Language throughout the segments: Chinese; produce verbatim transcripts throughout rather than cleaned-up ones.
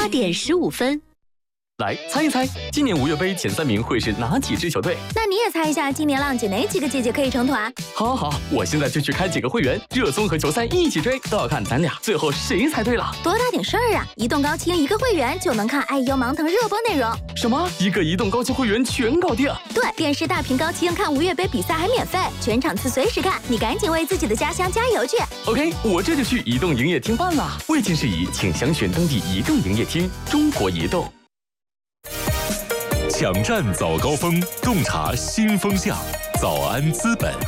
八点十五分。 来猜一猜，今年五月杯前三名会是哪几支球队？ 那你也猜一下，今年浪姐哪几个姐姐可以成团？ 好好好，我现在就去开几个会员，热搜和球赛一起追，都要看咱俩最后谁猜对了。 多大点事儿啊！移动高清一个会员就能看 I U 盲腾热播内容。 什么？一个移动高清会员全搞定？ 对，电视大屏高清看五月杯比赛还免费，全场次随时看，你赶紧为自己的家乡加油去 ！OK， 我这就去移动营业厅办了。未经事宜，请详询当地移动营业厅。中国移动。 抢占早高峰，洞察新风向。早安资本。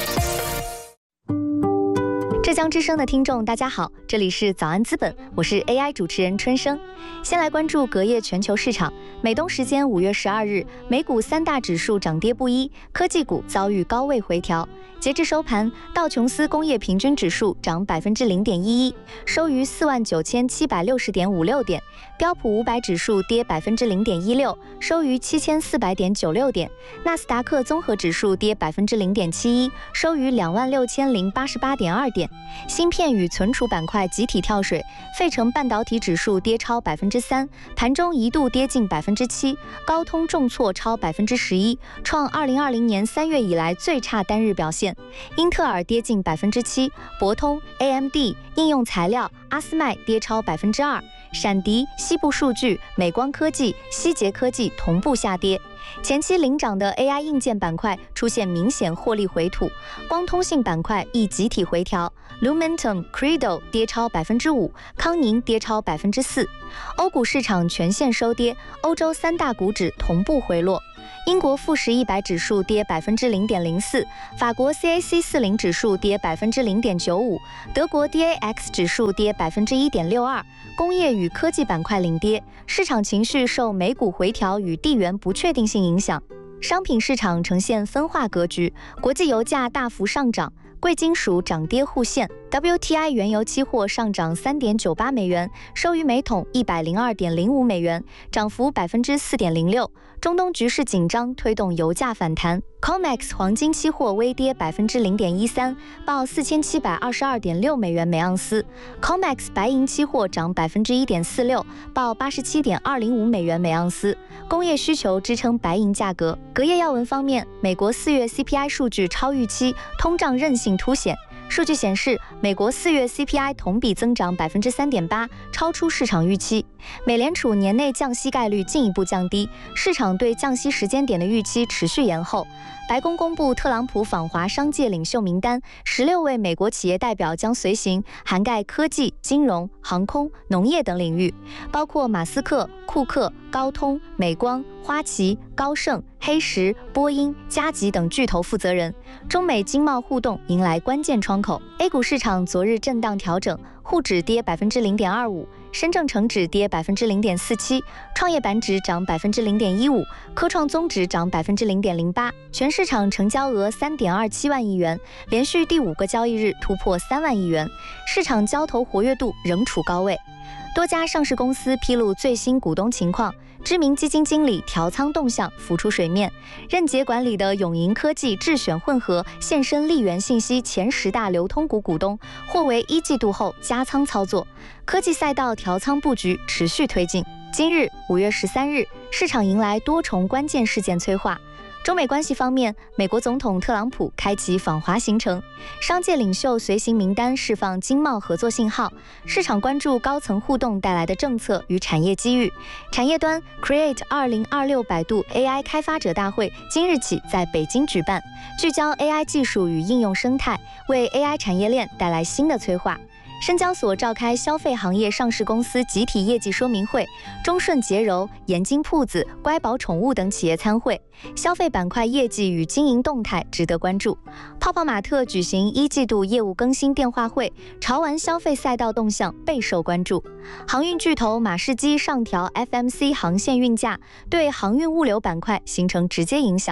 浙江之声的听众大家好，这里是早安资本，我是 A I 主持人春生。先来关注隔夜全球市场，美东时间五月十二日，美股三大指数涨跌不一，科技股遭遇高位回调。截至收盘，道琼斯工业平均指数涨百分之零点一一，收于四万九千七百六十点五六点；标普五百指数跌百分之零点一六，收于七千四百点九六点；纳斯达克综合指数跌百分之零点七一，收于两万六千零八十八点二点。芯片与存储板块集体跳水，费城半导体指数跌超百分之三，盘中一度跌近百分之七，高通重挫超百分之十一，创二零二零年三月以来最差单日表现。英特尔跌近百分之七，博通、A M D、应用材料、阿斯麦跌超百分之二，闪迪、西部数据、美光科技、希捷科技同步下跌。前期领涨的 A I 硬件板块出现明显获利回吐，光通信板块亦集体回调 ，Lumentum、Credo 跌超百分之五，康宁跌超百分之四。欧股市场全线收跌，欧洲三大股指同步回落。英国富时一百指数跌百分之零点零四，法国 C A C 四十指数跌百分之零点九五，德国 D A X 指数跌百分之一点六二。工业与科技板块领跌，市场情绪受美股回调与地缘不确定性影响。商品市场呈现分化格局，国际油价大幅上涨，贵金属涨跌互现。W T I 原油期货上涨 三点九八美元，收于每桶 一百零二点零五美元，涨幅 百分之四点零六。中东局势紧张推动油价反弹。C O M E X 黄金期货微跌 百分之零点一三，报 四千七百二十二点六美元每盎司。C O M E X 白银期货涨 百分之一点四六，报 八十七点二零五美元每盎司。工业需求支撑白银价格。隔夜要闻方面，美国四月 C P I 数据超预期，通胀韧性凸显。数据显示，美国四月 C P I 同比增长 百分之三点八， 超出市场预期。美联储年内降息概率进一步降低，市场对降息时间点的预期持续延后。白宫公布特朗普访华商界领袖名单，十六位美国企业代表将随行，涵盖科技、金融、航空、农业等领域，包括马斯克、库克、高通、美光、花旗、高盛、黑石、波音、嘉吉等巨头负责人。中美经贸互动迎来关键窗口。A 股市场昨日震荡调整，沪指跌 百分之零点二五，深证成指跌 百分之零点四七， 创业板指涨 百分之零点一五， 科创综指涨 百分之零点零八。 全市场成交额 三点二七万亿元，连续第五个交易日突破三万亿元，市场交投活跃度仍处高位。多家上市公司披露最新股东情况，知名基金经理调仓动向浮出水面。任杰管理的永盈科技智选混合现身利源信息前十大流通股股东，或为一季度后加仓操作。科技赛道调仓布局持续推进。今日五月十三日，市场迎来多重关键事件催化。中美关系方面，美国总统特朗普开启访华行程，商界领袖随行名单释放经贸合作信号，市场关注高层互动带来的政策与产业机遇。产业端 Create 二零二六百度 A I 开发者大会今日起在北京举办，聚焦 A I 技术与应用生态，为 A I 产业链带来新的催化。深交所召开消费行业上市公司集体业绩说明会，中顺洁柔、盐津铺子、乖宝宠物等企业参会，消费板块业绩与经营动态值得关注。泡泡玛特举行一季度业务更新电话会，潮玩消费赛道动向备受关注。航运巨头马士基上调 F M C 航线运价，对航运物流板块形成直接影响。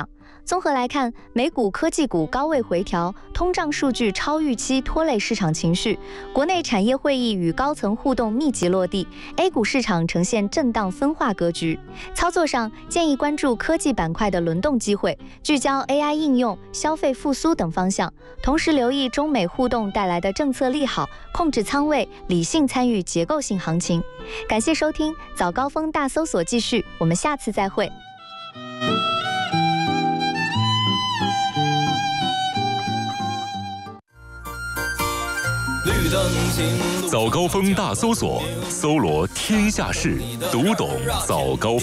综合来看，美股科技股高位回调，通胀数据超预期拖累市场情绪，国内产业会议与高层互动密集落地 ，A 股市场呈现震荡分化格局。操作上建议关注科技板块的轮动机会，聚焦 A I 应用、消费复苏等方向，同时留意中美互动带来的政策利好，控制仓位，理性参与结构性行情。感谢收听早高峰大搜索，继续，我们下次再会。 早高峰大搜索，搜罗天下事，读懂早高峰。